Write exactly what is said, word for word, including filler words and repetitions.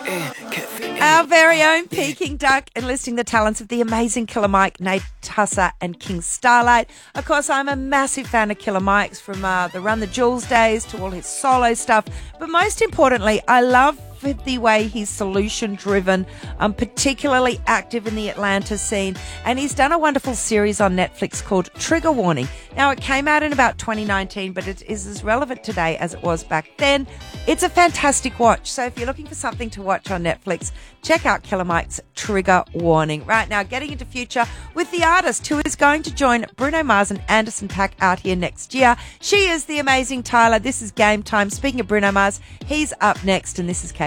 Our very own Peking Duck, enlisting the talents of the amazing Killer Mike, Nate Tusser and King Starlight. Of course, I'm a massive fan of Killer Mike's, from uh, the Run the Jewels days to all his solo stuff. But most importantly, I love the way he's solution-driven, um, particularly active in the Atlanta scene. And he's done a wonderful series on Netflix called Trigger Warning. Now, it came out in about twenty nineteen, but it is as relevant today as it was back then. It's a fantastic watch. So if you're looking for something to watch on Netflix, check out Killer Mike's Trigger Warning. Right now, getting into future with the artist who is going to join Bruno Mars and Anderson .Paak out here next year. She is the amazing Tyla. This is Game Time. Speaking of Bruno Mars, he's up next, and this is K.